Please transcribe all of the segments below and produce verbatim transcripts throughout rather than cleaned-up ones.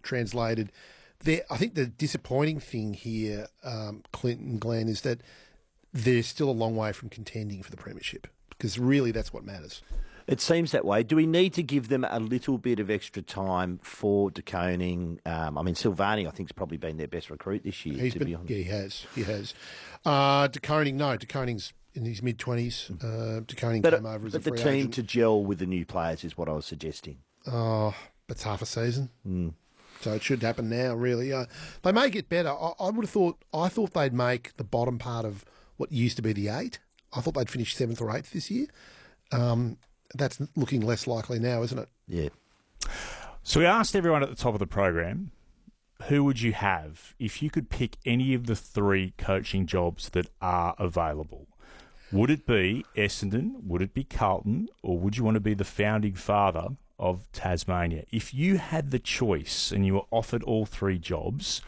translated. There, I think the disappointing thing here, um, Clinton, Glenn, is that they're still a long way from contending for the premiership, because really that's what matters. It seems that way. Do we need to give them a little bit of extra time for De Koning? Um, I mean, Silvani, I think, has probably been their best recruit this year, He's to been, be honest. Yeah, he has. He has. Uh, De Koning, no. De Koning's in his mid-twenties. Uh, De Koning but came over as a But the free team agent. to gel with the new players is what I was suggesting. Oh, it's half a season. Mm. So it should happen now, really. Uh, they may get better. I, I would have thought, I thought they'd make the bottom part of what used to be the eight. I thought they'd finish seventh or eighth this year. Um, that's looking less likely now, isn't it? Yeah. So we asked everyone at the top of the program, who would you have if you could pick any of the three coaching jobs that are available? Would it be Essendon? Would it be Carlton? Or would you want to be the founding father of Tasmania? If you had the choice and you were offered all three jobs,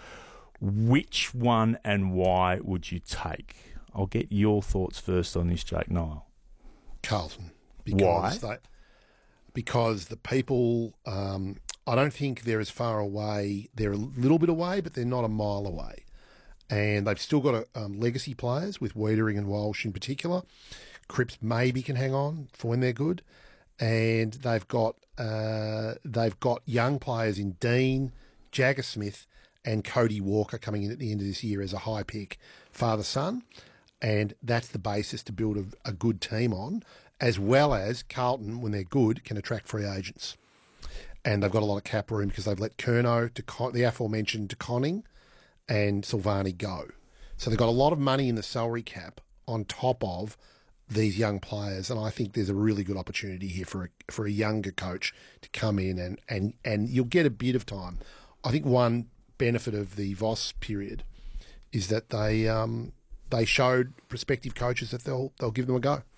which one and why would you take? I'll get your thoughts first on this, Jake Nile. Carlton. Why? They, because the people, um, I don't think they're as far away. They're a little bit away, but they're not a mile away. And they've still got a, um, legacy players with Wiedering and Walsh in particular. Cripps maybe can hang on for when they're good. And they've got uh, they've got young players in Dean, Jagger Smith, and Cody Walker coming in at the end of this year as a high pick father-son. And that's the basis to build a, a good team on, as well as Carlton, when they're good, can attract free agents. And they've got a lot of cap room because they've let Curnow, to Con- the aforementioned De Koning, and Silvani go. So they've got a lot of money in the salary cap on top of these young players, and I think there's a really good opportunity here for a, for a younger coach to come in, and, and, and you'll get a bit of time. I think one benefit of the Voss period is that they um, they showed prospective coaches that they'll they'll give them a go.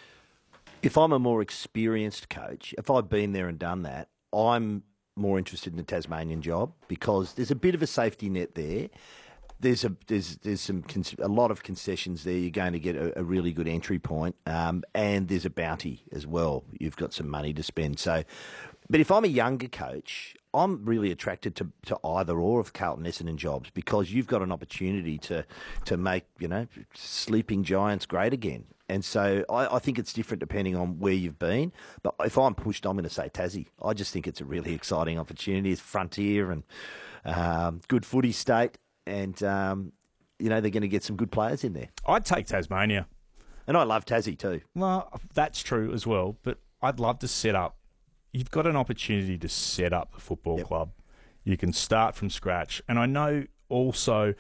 If I'm a more experienced coach, if I've been there and done that, I'm more interested in the Tasmanian job because there's a bit of a safety net there. There's a there's there's some a lot of concessions there. You're going to get a, a really good entry point, um, and there's a bounty as well. You've got some money to spend. So, but if I'm a younger coach, I'm really attracted to, to either or of Carlton Essendon jobs because you've got an opportunity to to make you know sleeping giants great again. And so I, I think it's different depending on where you've been. But if I'm pushed, I'm going to say Tassie. I just think it's a really exciting opportunity. It's frontier and um, good footy state. And, um, you know, they're going to get some good players in there. I'd take Tasmania. And I love Tassie too. Well, that's true as well. But I'd love to set up. You've got an opportunity to set up the football Yep. club. You can start from scratch. And I know also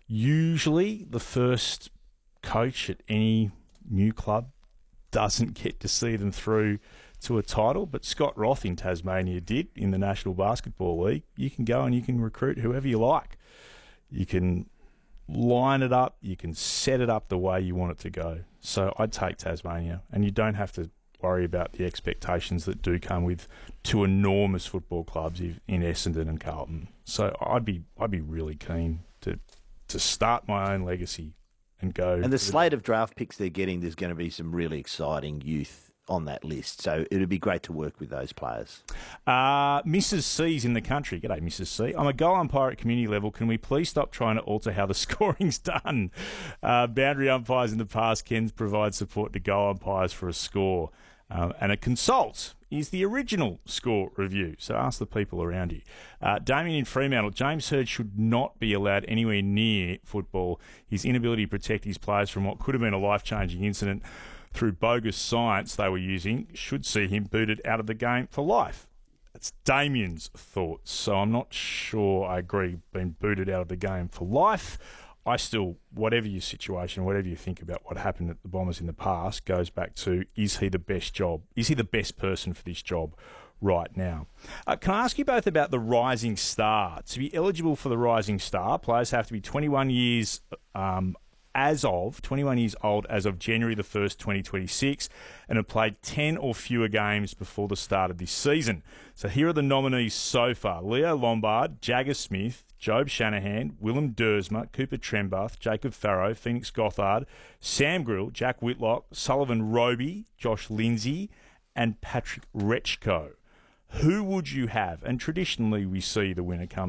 usually the first coach at any new club doesn't get to see them through to a title, but Scott Roth in Tasmania did in the National Basketball League. You can go and you can recruit whoever you like. You can line it up. You can set it up the way you want it to go. So I'd take Tasmania, and you don't have to worry about the expectations that do come with two enormous football clubs in Essendon and Carlton. So I'd be I'd be really keen to to start my own legacy and go. And the slate of draft picks they're getting, there's going to be some really exciting youth on that list. So it would be great to work with those players. Uh, Missus C's in the country. G'day, Missus C. I'm a goal umpire at community level. Can we please stop trying to alter how the scoring's done? Uh, boundary umpires in the past can provide support to goal umpires for a score. Uh, and a consult is the original score review. So ask the people around you. Uh, Damien in Fremantle. James Hird should not be allowed anywhere near football. His inability to protect his players from what could have been a life-changing incident through bogus science they were using should see him booted out of the game for life. That's Damien's thoughts. So I'm not sure I agree being booted out of the game for life. I still, whatever your situation, whatever you think about what happened at the Bombers in the past, goes back to, is he the best job? Is he the best person for this job right now? Uh, can I ask you both about the Rising Star? To be eligible for the Rising Star, players have to be twenty-one years um, as of, twenty-one years old as of January the first, twenty twenty-six, and have played ten or fewer games before the start of this season. So here are the nominees so far. Leo Lombard, Jagger Smith, Job Shanahan, Willem Dersma, Cooper Trembath, Jacob Farrow, Phoenix Gothard, Sam Grill, Jack Whitlock, Sullivan Roby, Josh Lindsay, and Patrick Rechko. Who would you have? And traditionally we see the winner come